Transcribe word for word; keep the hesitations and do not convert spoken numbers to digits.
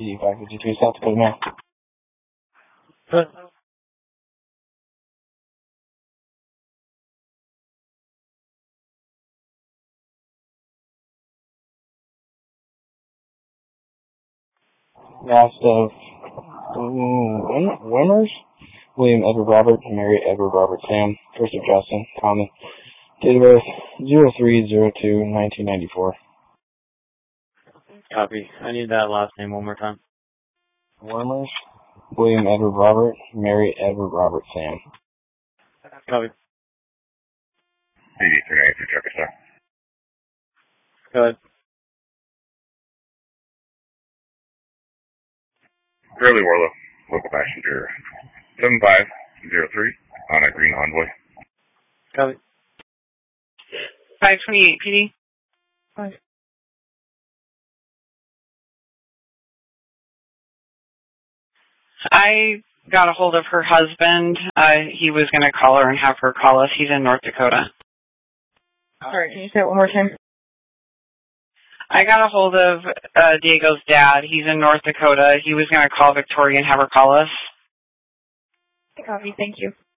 D five fifty-three South Dakota, man. Good. Last of um, Wimmers, William Edward Robert, Mary Edward Robert Sam, first of Justin, common. Date of birth, zero three zero two nineteen ninety-four. Copy. I need that last name one more time. Wimmers, William Edward Robert, Mary Edward Robert Sam. Copy. D D three ninety-three Trucker Star. Go ahead. Gurley Warlow, local passenger seven five zero three on a green Envoy. Copy. five twenty-eight P D. Bye. I got a hold of her husband. Uh, he was going to call her and have her call us. He's in North Dakota. Sorry, can you say it one more time? I got a hold of uh, Diego's dad. He's in North Dakota. He was going to call Victoria and have her call us. Copy, thank you.